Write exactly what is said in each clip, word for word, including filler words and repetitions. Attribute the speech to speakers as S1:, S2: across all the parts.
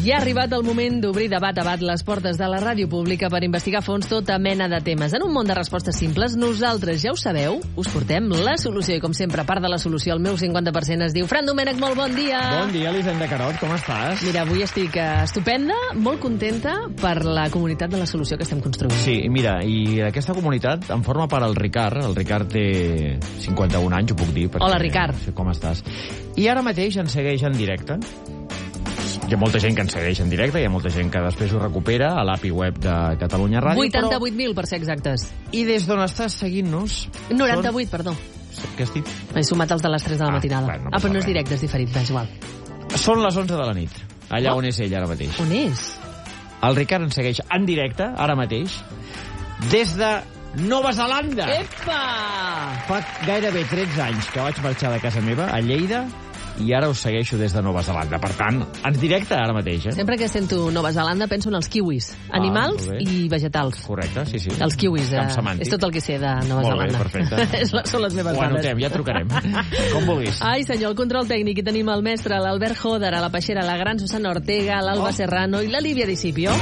S1: Ja ha arribat el moment d'obrir de bat a bat les portes de la ràdio pública per investigar a fons tota mena de temes. En un món de respostes simples, nosaltres, ja ho sabeu, us portem la solució. I com sempre, a part de la solució, el meu cinquanta per cent es diu Fran Domènech, molt bon dia.
S2: Bon dia, Elisenda Carot, com estàs?
S1: Mira, avui estic eh, estupenda, molt contenta per la comunitat de la solució que estem construint.
S2: Sí, mira, i aquesta comunitat en forma part el Ricard. El Ricard té cinquanta-un anys, ho puc dir. Perquè,
S1: Hola, Ricard.
S2: Sí, com estàs? I ara mateix ens segueix en directe. Hi ha molta gent que ens segueix en directe, hi ha molta gent que després ho recupera a l'A P I web de Catalunya Ràdio.
S1: vuitanta-vuit mil, per ser exactes.
S2: I des d'on estàs seguint-nos?
S1: noranta-vuit, són... perdó.
S2: Què has dit?
S1: He sumat els de les tres de la
S2: Ah,
S1: matinada.
S2: bueno, no
S1: ah, però no és
S2: res.
S1: directe, és diferit, és igual.
S2: Són les onze de la nit, allà
S1: Oh.
S2: on és ell ara mateix.
S1: On és?
S2: El Ricard ens segueix en directe, ara mateix, des de Nova Zelanda.
S1: Epa!
S2: Fa gairebé tretze anys que vaig marxar de casa meva, a Lleida, i ara us segueixo des de Nova Zelanda. Per tant, en directe ara mateix, eh?
S1: Sempre que sento Nova Zelanda penso en els kiwis, animals
S2: molt bé.
S1: i vegetals.
S2: Correcte, sí, sí.
S1: Els kiwis,
S2: Camp
S1: eh,
S2: semàntic.
S1: és tot el que sé de Nova
S2: Molt bé,
S1: Zelanda.
S2: perfecte.
S1: És la- Són les meves
S2: Ho
S1: dades.
S2: anotem, ja trucarem. Com vulguis.
S1: Ai, senyor, el control tècnic. I tenim el mestre, l'Albert Joder, a la Peixera, la gran Susana Ortega, l'Alba
S2: Oh.
S1: Serrano i la Lívia Discipio.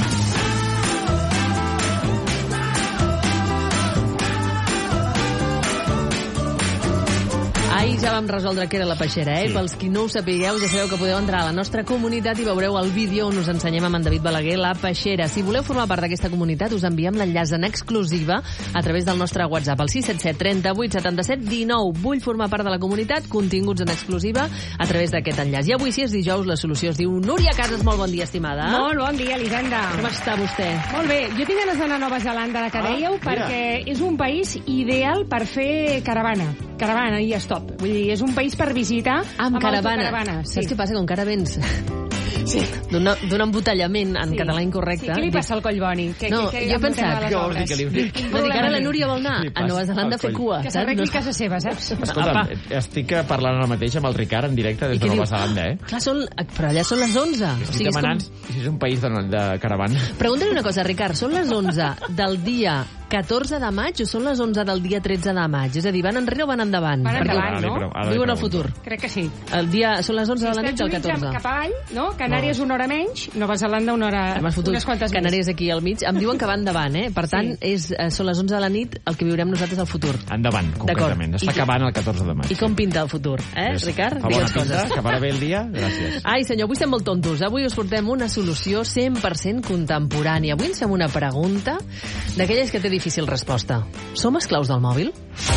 S1: Ahir ja vam resoldre què era la Peixera, eh?
S2: Sí.
S1: Pels qui no ho sapigueu, ja sabeu que podeu entrar a la nostra comunitat i veureu el vídeo on us ensenyem amb en David Balaguer la Peixera. Si voleu formar part d'aquesta comunitat, us enviem l'enllaç en exclusiva a través del nostre WhatsApp, el sis set set, trenta-vuit, setanta-set, dinou. Vull formar part de la comunitat, continguts en exclusiva a través d'aquest enllaç. I avui, si és dijous, la solució es diu Núria Casas. Molt bon dia, estimada.
S3: Molt bon dia, Elisenda.
S1: Com està vostè?
S3: Molt bé, jo tinc ganes d'anar a Nova Zelanda, la que
S2: Ah,
S3: dèieu,
S2: mira.
S3: perquè és un país ideal per fer caravana. Caravana i stop. Vull dir, és un país per visitar
S1: Amb caravana.
S3: autocaravana. Sí.
S1: Saps què passa? Com que ara vens
S3: Sí.
S1: d'un d'un embotellament en
S3: Sí.
S1: català incorrecte.
S3: Sí, què li passa al Collboni? Que,
S1: No,
S3: que, que
S1: jo he
S3: amb el tema
S1: pensat-
S3: de les
S2: Què vols
S3: obres?
S2: dir que li-
S3: Quin
S1: Vull dir que
S3: problema
S1: ara la
S3: té?
S1: Núria vol anar
S2: Li
S1: a
S2: passa
S1: Nova Zelanda a
S2: al
S1: fer
S2: coll.
S1: cua.
S3: Que
S1: saps?
S3: s'arregli
S1: No-
S3: casa seva, saps?
S2: Escolta'm,
S1: Apa.
S2: estic parlant ara mateix amb el Ricard en directe des
S1: I
S2: de
S1: què
S2: Nova
S1: diu?
S2: Zelanda, eh?
S1: Clar, són, però allà són les onze. O
S2: Estic
S1: sigui, és
S2: demanant
S1: com...
S2: si és un país de, de caravana.
S1: Pregunta-li una cosa, Ricard. Són les onze del dia catorze de maig o són les onze del dia tretze de maig? És a dir, van enrere o van endavant?
S3: Van
S1: Perquè
S3: endavant, no?
S2: Ara li
S1: Viuen el
S2: pregunto.
S1: futur.
S3: Crec que sí.
S1: El dia, són les onze de la nit
S3: Estats
S1: del
S3: Units
S1: catorze.
S3: cap avall, no? Canàries una hora menys, Nova Zelanda una hora...
S1: Hem fotut
S3: unes quantes
S1: Canàries aquí al mig. Em diuen que va endavant, eh? Per tant,
S3: Sí.
S1: és, eh, són les onze de la nit el que viurem nosaltres al futur.
S2: Endavant, concretament. Està
S1: I que-
S2: acabant el catorze de maig.
S1: I com pinta el futur, eh,
S2: Ves,
S1: Ricard?
S2: Fa bona
S1: Digues
S2: pinta,
S1: coses.
S2: que farà bé el dia. Gràcies.
S1: Ai, senyor, avui estem molt tontos. Avui us portem una solució cent per cent contemporània. Avui ens fem una pregunta d'aquelles que té difícil resposta. Som esclaus del mòbil?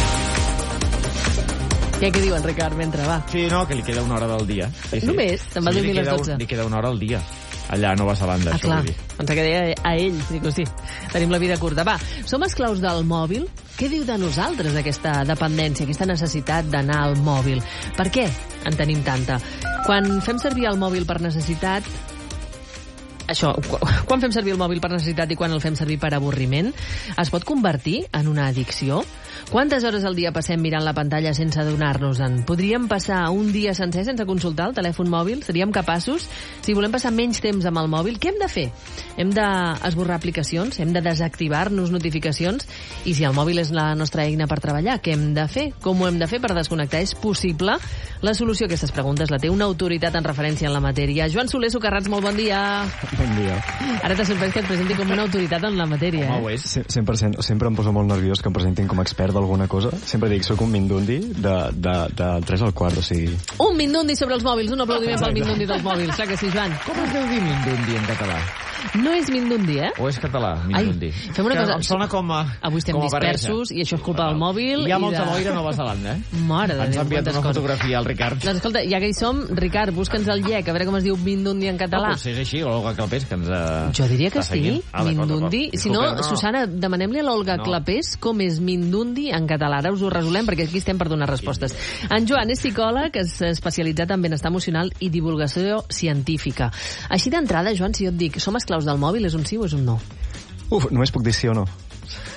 S1: Què, què diuen, Ricard, mentre va?
S2: Sí, no, que li queda una hora del dia. Sí, sí.
S1: Només? Te'n vas
S2: sí,
S1: dormir
S2: li
S1: a les
S2: queda un-
S1: dotze.
S2: Li queda una hora al dia, allà a Nova Zelanda,
S1: Ah,
S2: això
S1: clar.
S2: vull dir.
S1: Pensava que deia a ell. Dic, hosti, tenim la vida curta. Va, som esclaus del mòbil? Què diu de nosaltres aquesta dependència, aquesta necessitat d'anar al mòbil? Per què en tenim tanta? Quan fem servir el mòbil per necessitat, això, qu- quan fem servir el mòbil per necessitat i quan el fem servir per avorriment, es pot convertir en una addicció? Quantes hores al dia passem mirant la pantalla sense adonar-nos-en? Podríem passar un dia sencer sense consultar el telèfon mòbil? Seríem capaços? Si volem passar menys temps amb el mòbil, què hem de fer? Hem d'esborrar aplicacions? Hem de desactivar-nos notificacions? I si el mòbil és la nostra eina per treballar, què hem de fer? Com ho hem de fer per desconnectar? És possible? La solució a aquestes preguntes la té una autoritat en referència en la matèria. Joan Soler Socarrats, molt bon dia.
S4: Bon dia.
S1: Ara t'ha sorprès que et presenti com una autoritat en la matèria,
S2: Home,
S1: eh?
S2: ho és.
S4: Se- cent per cent. Sempre em poso molt nerviós que em presentin com a expert d'alguna cosa. Sempre dic, sóc un mindundi de, de, de tres al quart, o sigui...
S1: Un mindundi sobre els mòbils, un aplaudiment pel mindundi dels mòbils. Clar que sí, Joan?
S2: Com es deu dir Mindundi en català?
S1: No és mindundi, eh?
S2: O és català, Mindundi?
S1: Ai, fem una
S2: Que
S1: cosa.
S2: em sona com a...
S1: Avui estem
S2: com a barreja.
S1: dispersos i això és culpa del mòbil.
S2: Hi ha
S1: i
S2: molta
S1: de...
S2: boira a Nova Zelanda, eh?
S1: Mare de
S2: Ens
S1: Déu,
S2: ha enviat
S1: quantes
S2: una
S1: coses.
S2: fotografia al Ricard.
S1: Doncs escolta, ja que hi som, Ricard, busca'ns el llec, a veure com es diu mindundi en
S2: No,
S1: català.
S2: potser és així, l'Olga Clapés, que ens uh,
S1: Jo diria que
S2: està
S1: sí,
S2: seguint. Ah, d'acord,
S1: mindundi.
S2: d'acord.
S1: Si no,
S2: Disculpeu,
S1: Susana, demanem-li a l'Olga
S2: No.
S1: Clapés com és mindundi en català. Ara us ho resolem, perquè aquí estem per donar respostes. En Joan és psicòleg, és especialitzat en benestar emocional i divulgació científica. Així d'entrada, Joan, si jo et dic som esclaus del mòbil, és un sí o és un no?
S4: Uf, només puc dir sí o no.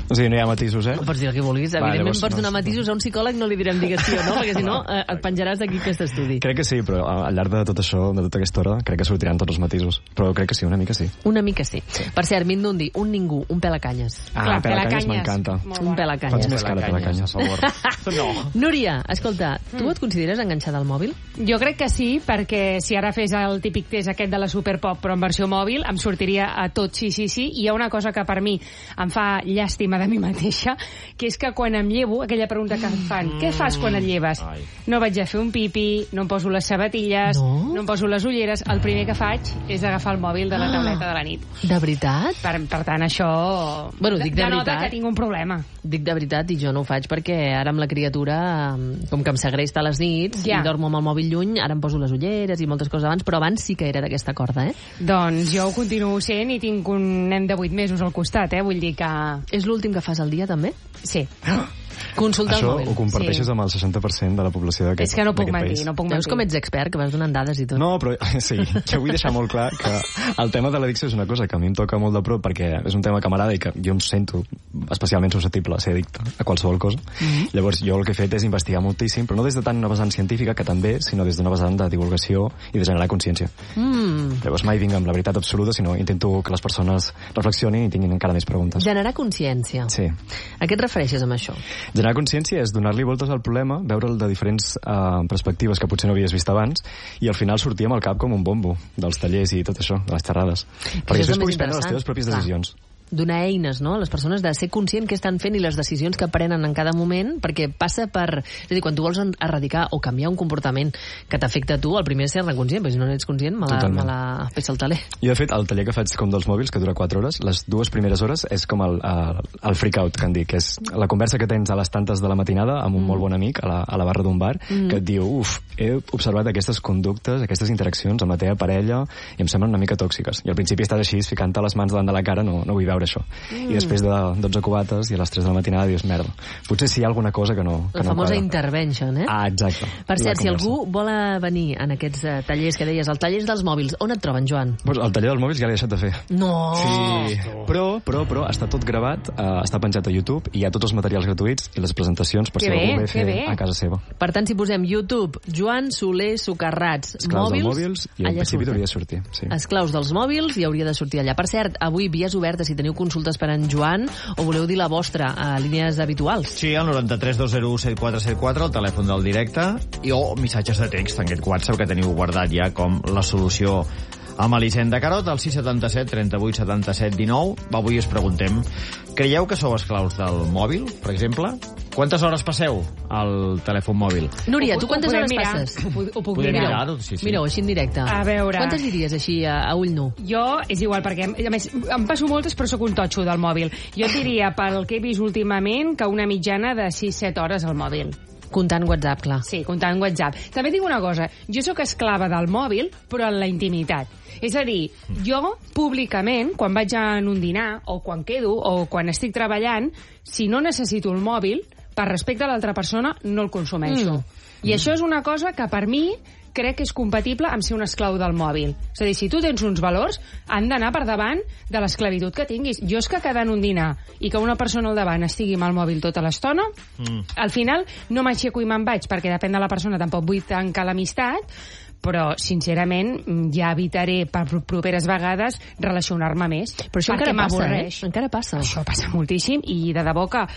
S4: O sigui, no hi ha matisos, eh?
S1: Pots dir el que vulguis.
S4: Va,
S1: Evidentment
S4: llavors,
S1: pots donar
S4: no,
S1: matisos a un psicòleg, no li direm digues sí o no, perquè si no eh, et penjaràs d'aquí aquest estudi.
S4: Crec que sí, però al llarg de tot això, de tota aquesta hora, crec que sortiran tots els matisos. Però crec que sí, una mica sí.
S1: Una mica sí. Per cert, Mindundi, un ningú, un pelacanyes.
S4: Ah,
S3: Clar,
S4: Pelacanyes m'encanta.
S1: Un pelacanyes.
S4: Faig més cara Pelacanyes.
S2: Per favor. No.
S1: Núria, escolta, tu et consideres enganxada al mòbil?
S3: Jo crec que sí, perquè si ara fes el típic test aquest de la Superpop, però en versió mòbil, em sortiria a tot sí, sí, sí. I hi ha una cosa que per mi em fa llàstima de mi mateixa, que és que quan em llevo, aquella pregunta que em fan, què fas quan et lleves?
S2: Ai.
S3: No vaig a fer un pipi, no em poso les sabatilles,
S1: No?
S3: no em poso les ulleres, el primer que faig és agafar el mòbil de la tauleta de la nit.
S1: De veritat?
S3: Per, per tant, això
S1: Bueno, dic de
S3: denota
S1: veritat.
S3: que tinc un problema.
S1: Dic de veritat i jo no ho faig perquè ara amb la criatura, eh, com que em segresta a les nits
S3: Ja.
S1: i dormo amb el mòbil lluny, ara em poso les ulleres i moltes coses abans, però abans sí que era d'aquesta corda, eh?
S3: Doncs jo ho continuo sent i tinc un nen de vuit mesos al costat, eh? Vull dir que...
S1: És l'últim que fas al dia, també?
S3: Sí.
S1: Consultar
S4: Això
S1: el mòbil.
S4: ho comparteixes
S3: Sí.
S4: amb el seixanta per cent de la població d'aquest
S3: És que no puc
S4: d'aquest
S3: mentir,
S4: país.
S3: no puc
S1: Veus
S3: mentir.
S1: com ets expert, que vas donant dades i tot.
S4: No, però sí, jo vull deixar molt clar que el tema de l'addicció és una cosa que a mi em toca molt de prop perquè és un tema que m'agrada i que jo em sento especialment susceptible a ser addicte a qualsevol cosa. Mm-hmm. Llavors jo el que he fet és investigar moltíssim, però no des de tant una vessant científica, que també, sinó des d'una vessant de divulgació i de generar consciència.
S1: Mm.
S4: Llavors mai vinc amb la veritat absoluta, sinó intento que les persones reflexionin i tinguin encara més preguntes.
S1: Generar consciència.
S4: Sí.
S1: A què et refereixes amb això?
S4: Generar consciència és donar-li voltes al problema, veure'l de diferents eh, perspectives que potser no havies vist abans, i al final sortir amb el cap com un bombo dels tallers i tot això, de les xerrades. Perquè
S1: això és el
S4: després
S1: més
S4: puguis prendre les
S1: interessant.
S4: teves pròpies
S1: Clar.
S4: decisions.
S1: Donar eines, no?, a les persones de ser conscient què estan fent i les decisions que prenen en cada moment, perquè passa per... És a dir, quan tu vols erradicar o canviar un comportament que t'afecta a tu, el primer és ser-ne conscient, perquè si no n'ets conscient, me la,
S4: Totalment.
S1: me la pesa el taler.
S4: Jo, de fet, el taller que faig com dels mòbils, que dura quatre hores, les dues primeres hores és com el, el, el freak-out, que en dic, que és la conversa que tens a les tantes de la matinada amb un mm. molt bon amic a la, a la barra d'un bar, mm. que et diu, uf, he observat aquestes conductes, aquestes interaccions amb la teva parella, i em semblen una mica tòxiques. I al principi estàs així, ficant-te les mans davant de la cara, no, no vull veure això. Mm. I després de dotze cubates i a les tres de la matinada dius, merda, potser sí hi ha alguna cosa que no que
S1: La
S4: no
S1: famosa
S4: quadra.
S1: intervention, eh?
S4: Ah, exacte.
S1: Per
S4: La
S1: cert, si
S4: conversa.
S1: algú vol eh, venir en aquests eh, tallers que deies, el tallers dels mòbils, on et troben, Joan?
S4: Pues el taller dels mòbils ja l'he deixat de fer.
S1: No!
S4: Sí, però, però, però està tot gravat, eh, està penjat a YouTube i hi ha tots els materials gratuïts i les presentacions per
S3: Que
S4: si
S3: bé,
S4: algú ve
S3: que
S4: fer
S3: bé.
S4: a casa seva.
S1: Per tant, si posem YouTube, Joan Soler Socarrats,
S4: Esclaus
S1: mòbils,
S4: dels mòbils i en
S1: allà
S4: principi
S1: surt.
S4: hauria de sortir. Sí.
S1: Esclaus dels mòbils i hauria de sortir allà. Per cert, avui vies obertes si teniu consultes per en Joan o voleu dir la vostra a línies habituals.
S2: Sí, al noranta-tres dos zero u set quatre set quatre, el telèfon del directe, i o missatges de text en aquest WhatsApp que teniu guardat ja com la solució amb Elisenda Carot, al sis setanta set trenta vuit setanta set dinou. Avui us preguntem, creieu que sou esclaus del mòbil, per exemple? Quantes hores passeu al telèfon mòbil?
S1: Núria,
S3: Ho-
S1: tu
S3: ho
S1: quantes
S3: podem
S1: hores
S3: mirar.
S1: passes?
S3: Ho, ho puc
S2: Podem
S3: mirar.
S2: mirar-ho, sí, sí.
S1: Mira-ho així en directe.
S3: A veure.
S1: Quantes diries així a, a ull nu?
S3: Jo, és igual, perquè a més, em passo moltes, però sóc un totxo del mòbil. Jo et diria, pel que he vist últimament, que una mitjana de sis set hores al mòbil.
S1: Comptant WhatsApp, clar.
S3: Sí, comptant WhatsApp. També dic una cosa, jo sóc esclava del mòbil, però en la intimitat. És a dir, jo, públicament, quan vaig a un dinar, o quan quedo, o quan estic treballant, si no necessito el mòbil, per respecte a l'altra persona, no el consumeixo. Mm. I això és una cosa que, per mi, crec que és compatible amb ser un esclau del mòbil. És a dir, si tu tens uns valors, han d'anar per davant de l'esclavitud que tinguis. Jo és que quedant un dinar i que una persona al davant estigui amb el mòbil tota l'estona, mm. al final no m'aixeco i me'n vaig, perquè depèn de la persona, tampoc vull tancar l'amistat, però, sincerament, ja evitaré per properes vegades relacionar-me més.
S1: Però això
S3: perquè
S1: encara passa, eh?
S3: m'avorreix.
S1: Encara passa.
S3: Això passa moltíssim i de debò que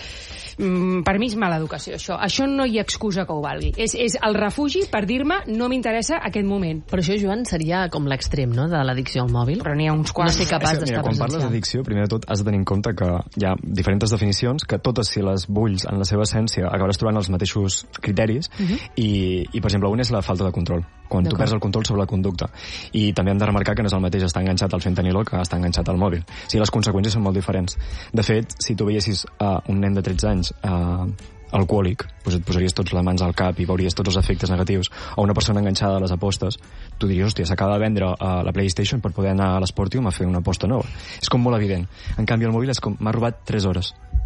S3: mm, per mi és mala educació, això. Això no hi ha excusa que ho valgui. És, és el refugi per dir-me no m'interessa aquest moment.
S1: Però això, Joan, seria com l'extrem, no?, de l'addicció al mòbil.
S3: Però n'hi ha uns
S1: No
S3: quants.
S1: ser capaç
S4: És que,
S1: d'estar
S4: mira, quan parles
S1: presencial.
S4: d'addicció, primer de tot has de tenir en compte que hi ha diferents definicions, que totes, si les bulls en la seva essència, acabaràs trobant els mateixos criteris, uh -huh. i, i, per exemple, un és la falta de control, quan tu perds el control sobre la conducta. I també hem de remarcar que no és el mateix estar enganxat al fentanilo que estar enganxat al mòbil. O sigui, les conseqüències són molt diferents. De fet, si tu veiessis uh, un nen de tretze anys uh, alcohòlic, doncs et posaries tots les mans al cap i veuries tots els efectes negatius, o una persona enganxada a les apostes, tu diries, hòstia, s'acaba de vendre uh, la PlayStation per poder anar a l'Sportium a fer una aposta nova. És com molt evident. En canvi, el mòbil és com, m'ha robat tres hores.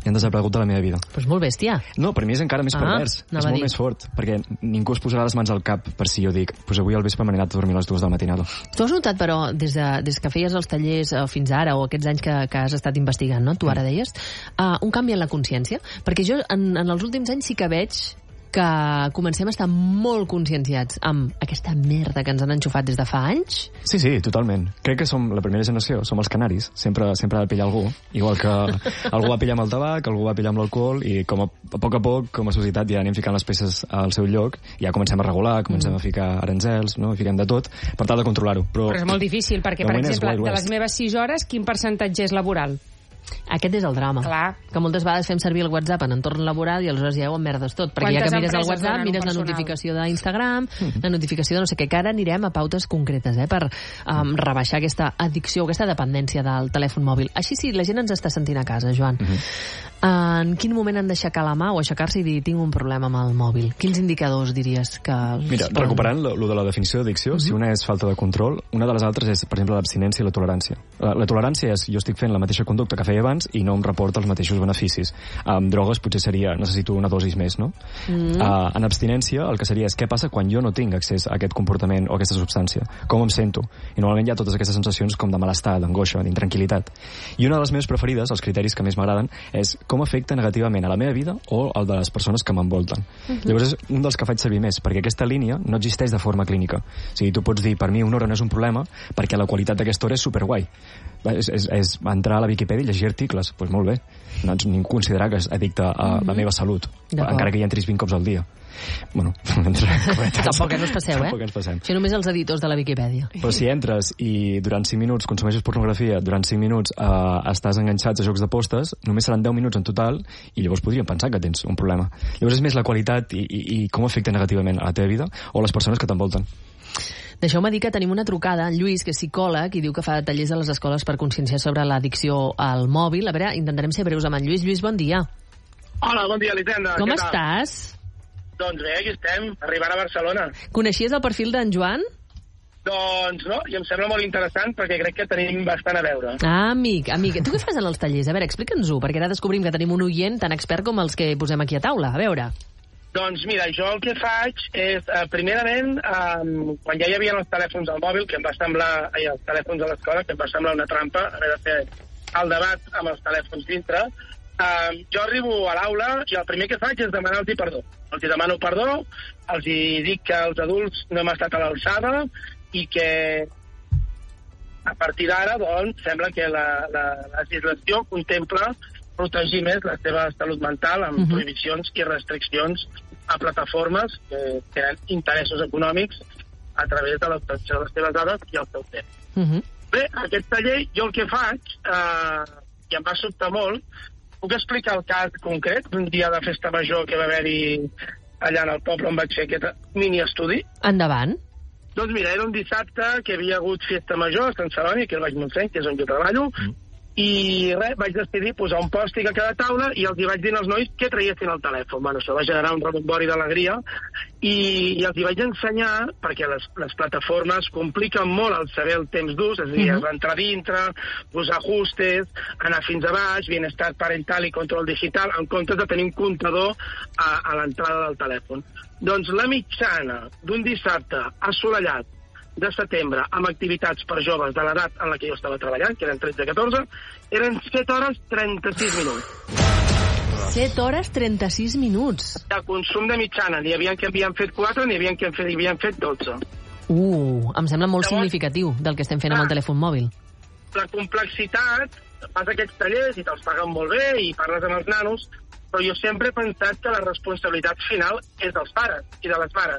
S4: i han desaparegut de la meva vida.
S1: Pues molt bèstia.
S4: No, per mi és encara més
S1: ah,
S4: pervers. És molt més fort, perquè ningú es posarà les mans al cap per si jo dic, pues avui al vespre m'he anat a dormir a les dues de la matinada.
S1: Tu has notat, però, des, de, des que feies els tallers eh, fins ara, o aquests anys que, que has estat investigant, no? Tu ara deies, uh, un canvi en la consciència? Perquè jo en, en els últims anys sí que veig que comencem a estar molt conscienciats amb aquesta merda que ens han enxufat des de fa anys.
S4: Sí, sí, totalment. Crec que som la primera generació, som els canaris. Sempre, sempre ha de pillar algú. Igual que algú va pillar amb el tabac, algú va pillar amb l'alcohol, i com a, a poc a poc, com a societat, ja anem ficant les peces al seu lloc, ja comencem a regular, comencem mm. a ficar aranzels, no? Fiquem de tot, per tal de controlar-ho. Però,
S3: Però és molt difícil, perquè, per exemple, de les meves sis hores, quin percentatge és laboral?
S1: Aquest és el drama.
S3: Clar.
S1: Que moltes vegades fem servir el WhatsApp en entorn laboral i aleshores ja ho emmerdes tot. Perquè ja que mires el WhatsApp, mires la notificació d'Instagram, mm-hmm. la notificació de no sé què, que ara anirem a pautes concretes, eh, per um, rebaixar aquesta addicció, aquesta dependència del telèfon mòbil. Així sí, la gent ens està sentint a casa, Joan. Mm-hmm. En quin moment han d'aixecar la mà o aixecar-se i dir tinc un problema amb el mòbil? Quins indicadors diries que...
S4: Mira, poden... recuperant lo, lo de la definició d'addicció, mm-hmm. si una és falta de control, una de les altres és, per exemple, l'abstinència i la tolerància. La, la tolerància és jo estic fent la mateixa conducta que feia abans i no em reporta els mateixos beneficis. Amb drogues potser seria necessito una dosis més, no? Mm. Uh, en abstinència el que seria és què passa quan jo no tinc accés a aquest comportament o a aquesta substància? Com em sento? I normalment hi ha totes aquestes sensacions com de malestar, d'angoixa, d'intranquil·litat. I una de les meves preferides, els criteris que més m'agraden, és com afecta negativament a la meva vida o al de les persones que m'envolten. Mm-hmm. Llavors és un dels que faig servir més, perquè aquesta línia no existeix de forma clínica. O sigui, tu pots dir, per mi una hora no és un problema perquè la qualitat d'aquesta hora és superguai. És, és, és entrar a la Viquipèdia i llegir articles. Doncs pues molt bé. No ets ningú considerar que és addicte a mm-hmm. la meva salut, encara que hi entris vint cops al dia. Bueno,
S1: tampoc ens passeu, eh?
S4: Tampoc ens passem.
S1: Això només els editors de la Viquipèdia.
S4: Però si entres i durant cinc minuts consumeixes pornografia, durant cinc minuts eh, estàs enganxats a jocs d'apostes, només seran deu minuts en total i llavors podríem pensar que tens un problema. Llavors és més la qualitat i, i, i com afecta negativament a la teva vida o a les persones que t'envolten.
S1: Deixeu-me dir que tenim una trucada, en Lluís, que és psicòleg, i diu que fa tallers a les escoles per conscienciar sobre l'addicció al mòbil. A veure, intentarem ser breus amb en Lluís. Lluís, bon dia.
S5: Hola, bon dia, Elisenda.
S1: Com estàs?
S5: Doncs bé, aquí estem, arribant a Barcelona.
S1: Coneixies el perfil d'en Joan?
S5: Doncs no, i em sembla molt interessant perquè crec que tenim bastant a veure.
S1: Ah, amic, amic. Tu què fas en els tallers? A veure, explica'ns-ho, perquè ara descobrim que tenim un oient tan expert com els que posem aquí a taula. A veure.
S5: Doncs mira, jo el que faig és, eh, primerament, eh, quan ja hi havia els telèfons al mòbil, que em va semblar, ai, els telèfons a l'escola, que em va semblar una trampa, haver de fer el debat amb els telèfons dintre, eh, jo arribo a l'aula i el primer que faig és demanar-los perdó. Els demano perdó, els dic que els adults no hem estat a l'alçada i que a partir d'ara, doncs, sembla que la, la, la legislació contempla protegir més la seva salut mental amb uh-huh. prohibicions i restriccions a plataformes que tenen interessos econòmics a través de l'obtenció de les seves dades i el seu temps. Uh-huh. Bé, aquest taller, jo el que faig, eh, i em va sobtar molt, puc explicar el cas concret d'un dia de festa major que va haver-hi allà en el poble on vaig fer aquest mini-estudi?
S1: Endavant.
S5: Doncs mira, era un dissabte que havia hagut festa major a Sant Celoni, que el vaig Montseny, que és on jo treballo, mm. i res, vaig decidir posar un pòstic a cada taula i els hi vaig dir als nois que traiessin el telèfon. Bueno, això va generar un rebombori d'alegria i, i els hi vaig ensenyar, perquè les, les plataformes compliquen molt el saber el temps d'ús, és a dir, uh-huh. entrar dintre, posar ajustes, anar fins a baix, bienestar parental i control digital, en comptes de tenir un comptador a, a l'entrada del telèfon. Doncs la mitjana d'un dissabte assolellat de setembre amb activitats per joves de l'edat en la que jo estava treballant, que eren tretze a catorze, eren set hores trenta-sis minuts.
S1: set hores trenta-sis minuts.
S5: De consum de mitjana. N'hi havia que havien fet quatre, n'hi havia que havien fet dotze.
S1: Uh, em sembla molt Llavors, significatiu del que estem fent ah, amb el telèfon mòbil.
S5: La complexitat, fas aquests tallers i te'ls paguen molt bé i parles amb els nanos, però jo sempre he pensat que la responsabilitat final és dels pares i de les mares.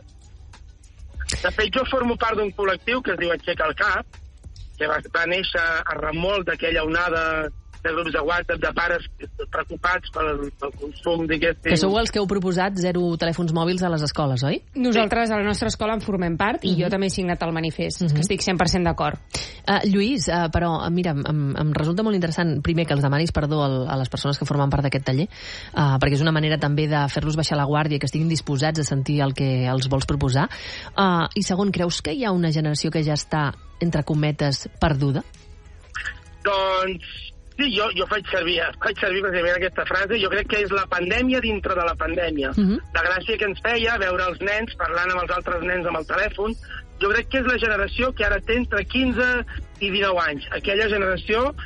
S5: De fet, jo formo part d'un col·lectiu que es diu Aixeca el Cap, que va, va néixer a remolc d'aquella onada de grups de WhatsApp de pares preocupats pel, pel consum, diguéssim.
S1: Que sou els que heu proposat zero telèfons mòbils a les escoles, oi?
S3: Nosaltres a la nostra escola en formem part i uh-huh. jo també he signat el manifest, uh-huh. que estic cent per cent d'acord.
S1: Uh, Lluís, uh, però, mira, em, em resulta molt interessant, primer, que els demanis perdó al, a les persones que formen part d'aquest taller, uh, perquè és una manera també de fer-los baixar la guàrdia, que estiguin disposats a sentir el que els vols proposar. Uh, I segon, creus que hi ha una generació que ja està, entre cometes, perduda?
S5: Doncs Sí, jo, jo faig servir, faig servir precisament aquesta frase. Jo crec que és la pandèmia dintre de la pandèmia. Uh -huh. La gràcia que ens feia veure els nens parlant amb els altres nens amb el telèfon. Jo crec que és la generació que ara té entre quinze i dinou anys. Aquella generació,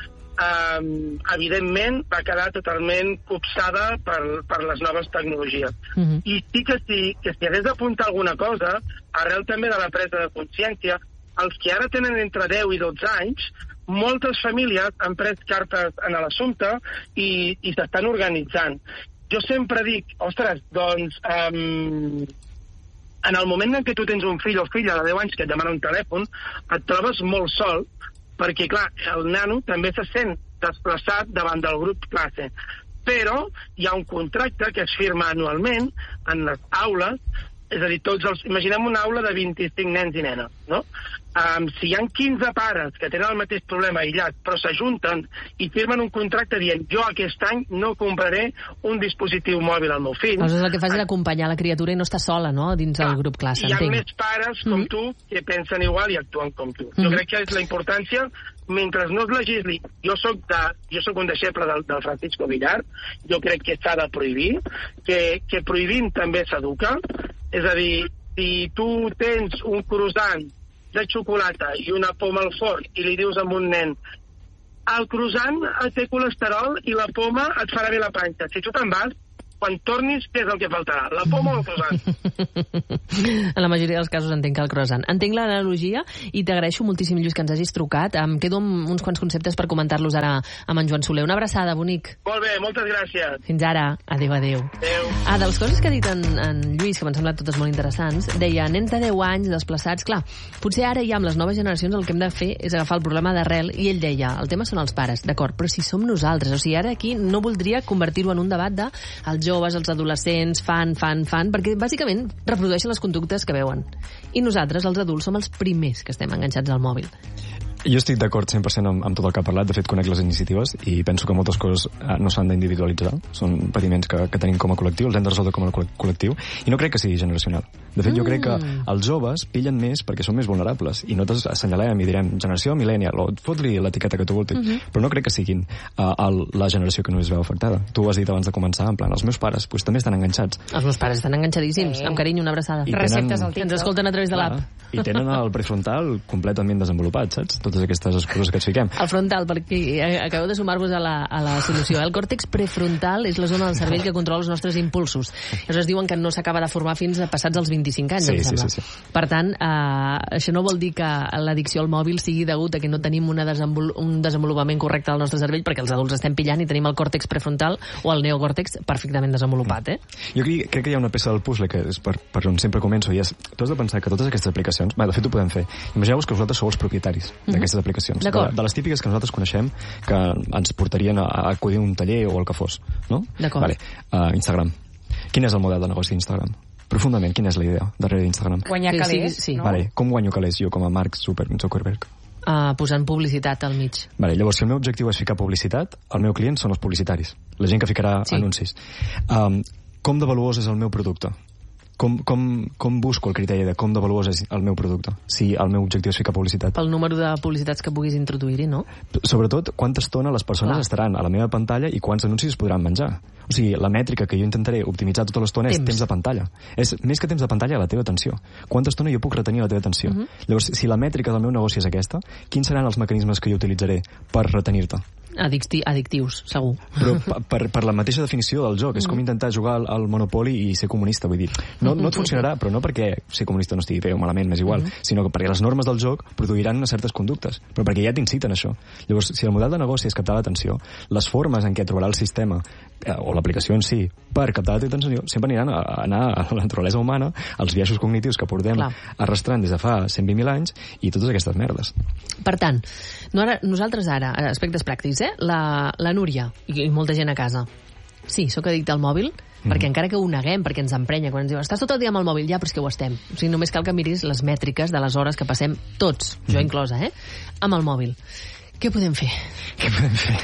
S5: eh, evidentment, va quedar totalment copsada per, per les noves tecnologies. Uh -huh. I sí que si, que si hagués d'apuntar alguna cosa, arrel també de la presa de consciència, els que ara tenen entre deu i dotze anys, moltes famílies han pres cartes en l'assumpte i, i s'estan organitzant. Jo sempre dic, ostres, doncs, um, en el moment en què tu tens un fill o filla de deu anys que et demana un telèfon, et trobes molt sol, perquè, clar, el nano també se sent desplaçat davant del grup classe. Però hi ha un contracte que es firma anualment en les aules, és a dir, tots els, imaginem una aula de vint-i-cinc nens i nenes, no? Um, si hi ha quinze pares que tenen el mateix problema aïllat, però s'ajunten i firmen un contracte dient jo aquest any no compraré un dispositiu mòbil al meu fill.
S1: Aleshores el que fas és acompanyar la criatura i no està sola, no?, dins el grup classe,
S5: hi ha
S1: entenc.
S5: més pares com mm. tu que pensen igual i actuen com tu. Mm. Jo crec que és la importància, mentre no es legisli. Jo soc, de, jo soc un deixeble del, del Francisco Villar, jo crec que s'ha de prohibir, que, que prohibint també s'educa. És a dir, si tu tens un croissant de xocolata i una poma al forn i li dius a un nen el croissant té colesterol i la poma et farà bé la panxa. Si tu te'n vas, quan tornis, què és el que faltarà? La poma o el croissant?
S1: En la majoria dels casos entenc que el croissant. Entenc l'analogia i t'agraeixo moltíssim, Lluís, que ens hagis trucat. Em quedo amb uns quants conceptes per comentar-los ara amb en Joan Soler. Una abraçada, bonic.
S5: Molt bé, moltes gràcies.
S1: Fins ara. Adéu, adéu.
S5: Adéu.
S1: Ah, de les coses que ha dit en, en Lluís, que m'han semblat totes molt interessants, deia, nens de deu anys desplaçats, clar, potser ara ja amb les noves generacions el que hem de fer és agafar el problema d'arrel, i ell deia, el tema són els pares, d'acord, però si som nosaltres, o sigui, ara aquí no voldria convertir-ho en un debat de els joves, els adolescents, fan, fan, fan, perquè bàsicament reprodueixen les conductes que veuen. I nosaltres, els adults, som els primers que estem enganxats al mòbil.
S4: Jo estic d'acord cent per cent amb, amb tot el que ha parlat. De fet, conec les iniciatives i penso que moltes coses eh, no s'han d'individualitzar. Són patiments que, que tenim com a col·lectiu, els hem de resoldre com a col·lectiu, i no crec que sigui generacional. De fet, jo crec que els joves pillen més perquè són més vulnerables, i nosaltres assenyalem i direm generació millennial, o fot-li l'etiqueta que tu vulguis, uh -huh. però no crec que siguin uh, el, la generació que no es veu afectada. Tu ho has dit abans de començar, en plan, els meus pares pues, també estan enganxats.
S1: Els meus pares estan enganxadíssims, eh. amb carinyo, una abraçada.
S3: I receptes al TikTok.
S1: Ens escolten a través de l'app.
S4: I tenen el prefrontal completament desenvolupat, saps? Totes aquestes coses que ens fiquem.
S1: El frontal, perquè acabeu de sumar-vos a, la, a la solució. El còrtex prefrontal és la zona del cervell que controla els nostres impulsos. Llavors diuen que no s'acaba de formar fins a passats els vint-i-cinc anys,
S4: sí,
S1: em sembla.
S4: Sí, sí, sí.
S1: Per tant, eh, això no vol dir que l'addicció al mòbil sigui degut a que no tenim una desenvol un desenvolupament correcte del nostre cervell, perquè els adults estem pillant i tenim el còrtex prefrontal o el neocòrtex perfectament desenvolupat, eh?
S4: Jo crec, crec que hi ha una peça del puzzle que és per, per on sempre començo, i és, tu has de pensar que totes aquestes aplicacions, bé, de fet ho podem fer, imagineu-vos que vosaltres sou els propietaris d'aquestes mm-hmm. aplicacions, de, de les típiques que nosaltres coneixem que ens portarien a, a acudir a un taller o el que fos, no?
S1: D'acord.
S4: Vale. Uh, Instagram. Quin és el model de negoci d'Instagram? Profundament, quina és la idea darrere d'Instagram?
S3: Guanyar calés,
S1: sí, sí.
S3: no?
S4: Vale. Com guanyo calés jo com a Mark Zuckerberg?
S1: Uh, posant publicitat al mig.
S4: Vale, llavors, si el meu objectiu és ficar publicitat, el meu client són els publicitaris, la gent que ficarà sí. anuncis. Um, com de valuós és el meu producte? Com, com, com busco el criteri de com de valuós és el meu producte, si el meu objectiu és ficar publicitat?
S1: Pel número de publicitats que puguis introduir-hi, no?
S4: Sobretot, quanta estona les persones Clar. estaran a la meva pantalla i quants anuncis es podran menjar. O sigui, la mètrica que jo intentaré optimitzar tota l'estona és temps de pantalla. És més que temps de pantalla, la teva atenció. Quanta estona jo puc retenir la teva atenció? Uh-huh. Llavors, si la mètrica del meu negoci és aquesta, quins seran els mecanismes que jo utilitzaré per retenir-te?
S1: Addicti addictius, segur.
S4: Però per, per la mateixa definició del joc, és com intentar jugar al, al Monopoli i ser comunista, vull dir. No, no et funcionarà, però no perquè ser comunista no estigui bé o malament, m'és igual, mm-hmm. sinó que perquè les normes del joc produiran unes certes conductes, però perquè ja t'inciten això. Llavors, si el model de negoci és captar l'atenció, les formes en què trobarà el sistema, eh, o l'aplicació en si, per captar la teva atenció, sempre aniran a, a anar a la naturalesa humana, als biaixos cognitius que portem Clar. arrastrant des de fa cent vint mil anys, i totes aquestes merdes.
S1: Per tant, no ara, nosaltres ara, aspectes pràctics, eh? La, la Núria, i, i molta gent a casa. Sí, sóc addicte al mòbil, mm. perquè encara que ho neguem, perquè ens emprenya, quan ens diuen estàs tot el dia amb el mòbil, ja, però és que ho estem. O sigui, només cal que miris les mètriques de les hores que passem tots, mm. jo inclosa, eh? amb el mòbil. Què podem fer?
S4: Què podem fer?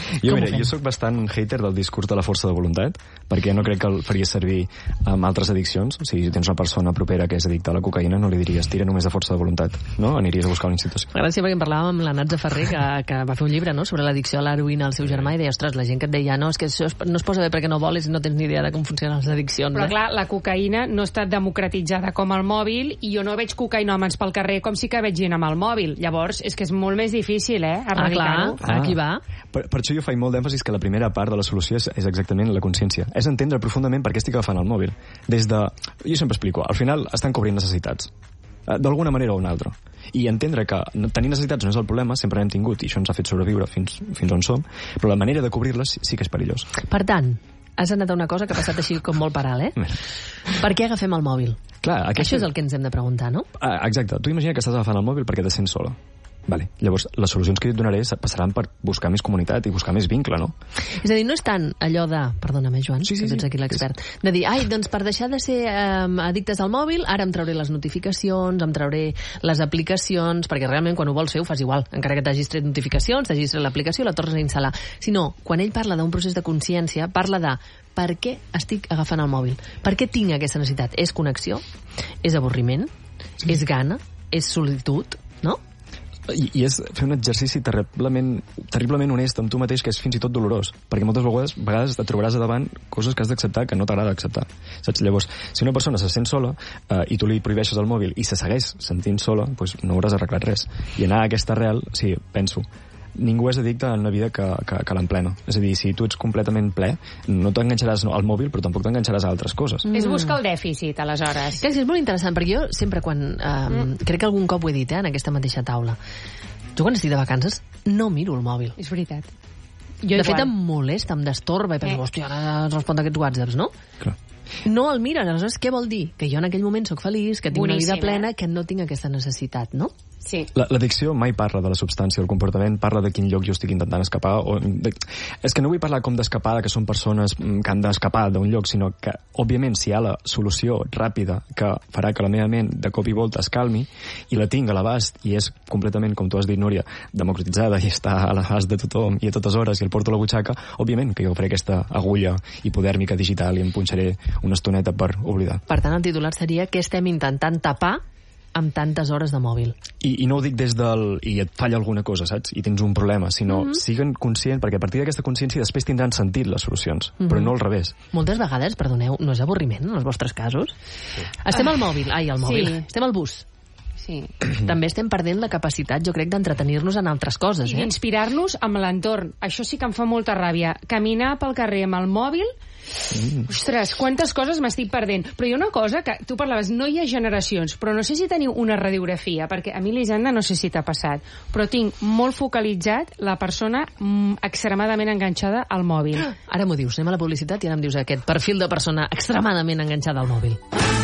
S4: Jo,
S1: Com
S4: mira,
S1: ho fem?
S4: jo sóc bastant hater del discurs de la força de voluntat, perquè no crec que el faria servir amb altres addiccions. O sigui, si tens una persona propera que és addicta a la cocaïna, no li diries tira només de força de voluntat, no? Aniries a buscar una institució.
S1: Gràcies, perquè en parlàvem amb la Natza Ferrer, que, que va fer un llibre, no?, sobre l'addicció a l'heroïna al seu germà, i deia, ostres, la gent que et deia, no, és que això es- no es posa bé perquè no vols i no tens ni idea de com funcionen les addiccions.
S3: Però
S1: eh?
S3: clar, la cocaïna no ha estat democratitzada com el mòbil i jo no veig cocaïnòmens pel carrer com sí que veig gent amb el mòbil. Llavors, és que és molt més difícil, eh,
S1: Ah, clar,
S3: erradicar-ho.
S1: aquí va.
S4: Per, per això jo faig molt d'èmfasis que la primera part de la solució és, és exactament la consciència. És entendre profundament per què estic agafant el mòbil. Des de... Jo sempre explico, al final estan cobrint necessitats. Eh, D'alguna manera o una altra. I entendre que no- tenir necessitats no és el problema, sempre n'hem tingut, i això ens ha fet sobreviure fins, fins on som, però la manera de cobrir-les sí, sí que és perillós.
S1: Per tant, has anat a una cosa que ha passat així com molt paral, eh?
S4: Mira.
S1: Per què agafem el mòbil?
S4: Clar, aquesta...
S1: Això és el que ens hem de preguntar, no?
S4: Ah, exacte. Tu imagina que estàs agafant el mòbil perquè te sents sola. Vale. Llavors, les solucions que jo et donaré se- passaran per buscar més comunitat i buscar més vincle, no?
S1: És a dir, no és tant allò de... Perdona'm, eh, Joan,
S4: Sí, sí,
S1: que tu ets
S4: sí.
S1: aquí l'expert. De dir, ai, doncs per deixar de ser eh, addictes al mòbil, ara em trauré les notificacions, em trauré les aplicacions, perquè realment quan ho vols fer ho fas igual. Encara que t'hagis tret notificacions, t'hagis tret l'aplicació, la tornes a instal·lar. Si no, quan ell parla d'un procés de consciència, parla de per què estic agafant el mòbil? Per què tinc aquesta necessitat? És connexió? És avorriment? Sí. És gana? És solitud? No?
S4: I, i és fer un exercici terriblement, terriblement honest amb tu mateix, que és fins i tot dolorós, perquè moltes vegades, vegades et trobaràs a davant coses que has d'acceptar que no t'agrada acceptar. Saps? Llavors, si una persona se sent sola eh, i tu li prohibeixes el mòbil i se segueix sentint sola, doncs no hauràs arreglat res. I anar a aquesta arrel, sí, penso, ningú és addicte en una vida que, que, que l'emplena. És a dir, si tu ets completament ple, no t'enganxaràs al mòbil, però tampoc t'enganxaràs a altres coses.
S3: Mm. És buscar el dèficit, aleshores.
S1: És, és molt interessant, perquè jo sempre quan... Eh, mm. Crec que algun cop ho he dit, eh, en aquesta mateixa taula. Jo quan estic de vacances no miro el mòbil.
S3: És veritat. Jo
S1: De
S3: igual.
S1: fet, em molesta, em destorba, i penso,
S3: Eh.
S1: hòstia, ara respon aquests whatsapps, no?
S4: Clar.
S1: No el mires, aleshores què vol dir? Que jo en aquell moment sóc feliç, que tinc
S3: Boníssim,
S1: una vida plena,
S3: eh?
S1: que no tinc aquesta necessitat, no?
S3: Sí.
S4: La- L'addicció mai parla de la substància, el comportament parla de quin lloc jo estic intentant escapar. O de... És que no vull parlar com d'escapada, que són persones mm, que han d'escapar d'un lloc, sinó que, òbviament, si hi ha la solució ràpida que farà que la meva ment de cop i volta es calmi, i la tinc a l'abast, i és completament, com tu has dit, Núria, democratitzada, i està a l'abast de tothom, i a totes hores, i el porto a la butxaca, òbviament que jo faré aquesta agulla hipodèrmica digital i em punxaré una estoneta per oblidar.
S1: Per tant, el titular seria què estem intentant tapar amb tantes hores de mòbil.
S4: I, I no ho dic des del... i et falla alguna cosa, saps? I tens un problema, sinó
S1: Mhm.
S4: siguen conscients, perquè a partir d'aquesta consciència després tindran sentit les solucions, però no al revés.
S1: Moltes vegades, perdoneu, no és avorriment en els vostres casos? Sí. Estem al mòbil, ai, al mòbil,
S3: Sí.
S1: estem al bus.
S3: Sí.
S1: També estem perdent la capacitat, jo crec, d'entretenir-nos en altres coses,
S3: I
S1: eh?
S3: d'inspirar-nos amb l'entorn. Això sí que em fa molta ràbia. Caminar pel carrer amb el mòbil... Mm. Ostres, quantes coses m'estic perdent. Però hi ha una cosa que tu parlaves, no hi ha generacions, però no sé si teniu una radiografia, perquè a mi, Elisenda, no sé si t'ha passat, però tinc molt focalitzat la persona mm, extremadament enganxada al mòbil.
S1: Ara m'ho dius, anem a la publicitat i ara em dius aquest perfil de persona extremadament enganxada al mòbil.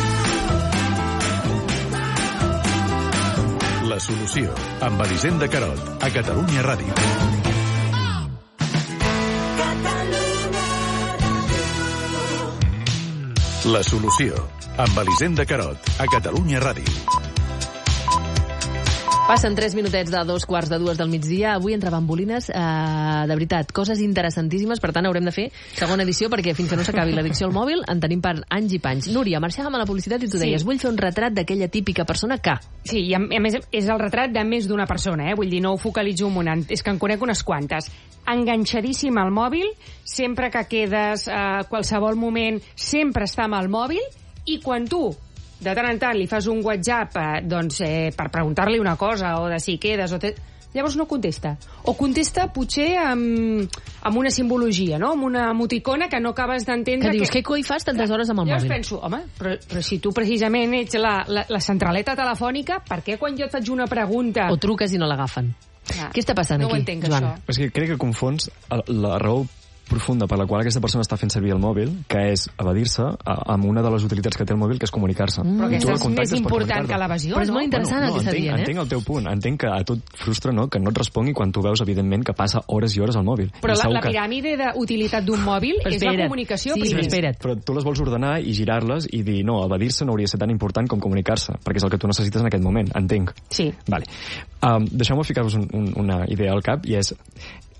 S6: La solució, amb Elisenda Carot, a Catalunya Ràdio. La solució, amb Elisenda Carot, a Catalunya Ràdio.
S1: Passen tres minutets de dos quarts de dues del migdia. Avui entre bambolines, eh, de veritat, coses interessantíssimes. Per tant, haurem de fer segona edició, perquè fins que no s'acabi l'addicció al mòbil en tenim per anys i panys. Núria, marxàvem a la publicitat i tu
S3: Sí.
S1: deies, vull fer un retrat d'aquella típica persona que...
S3: Sí, i a, a més és el retrat de més d'una persona, eh? Vull dir, no ho focalitzo en una, és que en conec unes quantes. Enganxadíssima al mòbil, sempre que quedes, a eh, qualsevol moment, sempre està amb el mòbil, i quan tu de tant en tant li fas un WhatsApp eh, doncs, eh, per preguntar-li una cosa o de si quedes o te... llavors no contesta. O contesta potser amb, amb una simbologia, no? Amb una emoticona que no acabes d'entendre.
S1: Que dius, què coi fas tantes hores amb el
S3: Llavors
S1: mòbil?
S3: penso, home, però, però si tu precisament ets la, la, la centraleta telefònica, per què quan jo et faig una pregunta...
S1: O truques i no l'agafen.
S3: Clar,
S1: Què està passant
S3: no
S1: aquí,
S3: ho entenc,
S1: Joan?
S3: això.
S4: És que crec que confons el- la raó profunda per la qual aquesta persona està fent servir el mòbil, que és evadir-se a- amb una de les utilitats que té el mòbil, que és comunicar-se.
S1: Mm.
S3: Però
S4: I tu
S3: aquesta
S4: la
S3: és
S4: contactes
S3: més
S4: per
S3: important
S4: comunicar-te.
S3: que l'evasió,
S1: Però és
S3: no?
S1: molt interessant el que està
S4: entenc,
S1: dient, eh?
S4: entenc el teu punt. Entenc que a tu et frustra, no?, que no et respongui quan tu veus, evidentment, que passa hores i hores al mòbil.
S3: Però
S4: I
S3: la,
S4: segur
S3: la
S4: que-
S3: piràmide d'utilitat d'un mòbil
S1: Però
S3: és la
S1: espera't.
S3: comunicació
S1: Sí,
S3: primer.
S1: però espera't.
S4: Però tu les vols ordenar i girar-les i dir, no, evadir-se no hauria de ser tan important com comunicar-se, perquè és el que tu necessites en aquest moment, entenc.
S3: Sí.
S4: Vale. Um, Deixeu-me ficar-vos un, un, una idea al cap, i és...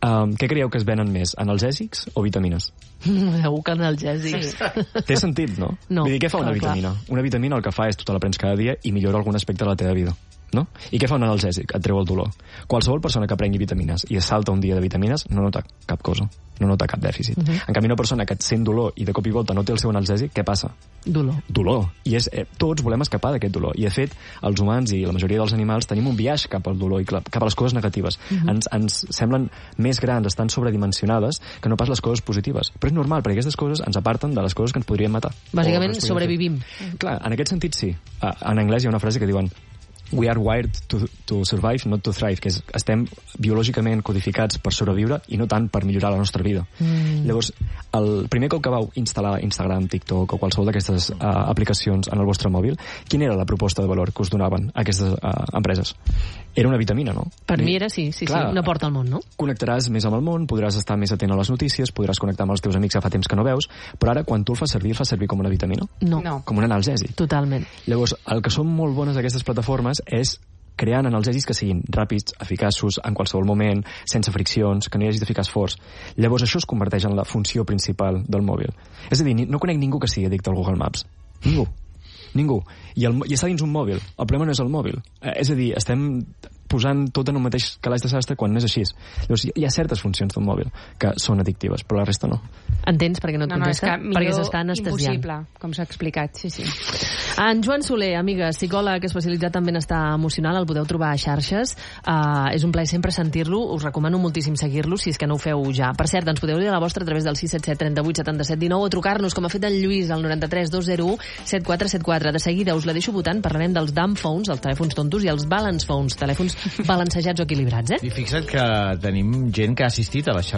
S4: Um, què creieu que es venen més, analgèsics o vitamines?
S1: Segur que analgèsics. Sí.
S4: Té sentit, no?
S1: No.
S4: Vull dir, què fa una
S1: clar,
S4: vitamina?
S1: clar.
S4: Una vitamina el que fa és tu te la prens cada dia i millora algun aspecte de la teva vida. No? I què fa un analgèsic? Et treu el dolor. Qualsevol persona que prengui vitamines i es salta un dia de vitamines no nota cap cosa, no nota cap dèficit. Uh-huh. En canvi, una persona que et sent dolor i de cop i volta no té el seu analgèsic, què passa?
S1: Dolor.
S4: Dolor. I és, eh, tots volem escapar d'aquest dolor. I, de fet, els humans i la majoria dels animals tenim un viatge cap al dolor i cap a les coses negatives. Uh-huh. Ens, ens semblen més grans, estan sobredimensionades, que no pas les coses positives. Però és normal, perquè aquestes coses ens aparten de les coses que ens podrien matar.
S1: Bàsicament, sobrevivim.
S4: Fer. Clar, en aquest sentit, sí. En anglès hi ha una frase que diuen we are wired to, to survive, not to thrive, que és, estem biològicament codificats per sobreviure i no tant per millorar la nostra vida. Mm. Llavors, el primer cop que vau instal·lar Instagram, TikTok o qualsevol d'aquestes uh, aplicacions en el vostre mòbil, quina era la proposta de valor que us donaven aquestes uh, empreses? Era una vitamina, no?
S1: Per mi era sí, sí, clar, sí, una porta al món, no?
S4: Connectaràs més amb el món, podràs estar més atent a les notícies, podràs connectar amb els teus amics que fa temps que no veus, però ara, quan tu el fas servir, el fas servir com una vitamina?
S1: No. no.
S4: Com un analgèsic.
S1: Totalment.
S4: Llavors, el que són molt bones aquestes plataformes és creant analgèsics que siguin ràpids, eficaços, en qualsevol moment, sense friccions, que no hi hagi de ficar esforç. Llavors això es converteix en la funció principal del mòbil. És a dir, no conec ningú que sigui addicte al Google Maps. Ningú. Ningú. I, el, i està dins un mòbil. El problema no és el mòbil. Eh, és a dir, estem posant tot en un mateix calaix de sastre quan no és així. Llavors, hi ha certes funcions d'un mòbil que són addictives, però la resta no.
S1: Entens perquè no et
S3: no, no,
S1: contesta?
S3: No,
S1: perquè s'està anestesiant.
S3: Impossible, com s'ha explicat, sí, sí.
S1: En Joan Soler, amiga, psicòleg especialitzat en benestar emocional, el podeu trobar a xarxes. Uh, és un plaer sempre sentir-lo, us recomano moltíssim seguir-lo si és que no ho feu ja. Per cert, ens podeu dir la vostra a través del sis set set, trenta-vuit, setanta-set, dinou o trucar-nos, com ha fet el Lluís, al noranta-tres dos zero u, set quatre set quatre. De seguida us la deixo votant, parlarem dels dumb phones, els telèfons tontos, i els balance phones, telèfons balancejats o equilibrats, eh?
S2: I fixa't que tenim gent que ha assistit a les